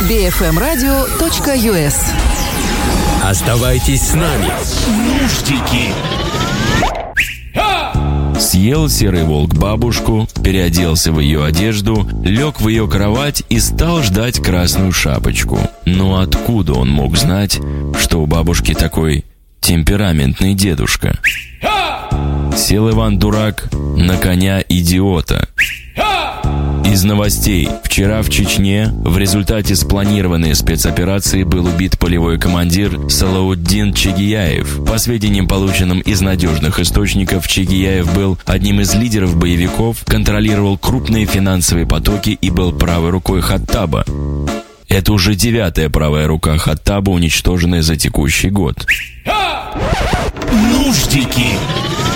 bfmradio.us. Оставайтесь с нами. Нуждики. Съел серый волк бабушку, переоделся в ее одежду, лег в ее кровать и стал ждать красную шапочку. Но откуда он мог знать, что у бабушки такой темпераментный дедушка? Сел Иван-дурак на коня-идиота. Из новостей. Вчера в Чечне в результате спланированной спецоперации был убит полевой командир Салауддин Чегияев. По сведениям, полученным из надежных источников, Чегияев был одним из лидеров боевиков, контролировал крупные финансовые потоки и был правой рукой Хаттаба. Это уже 9-я правая рука Хаттаба, уничтоженная за текущий год. Нуждики.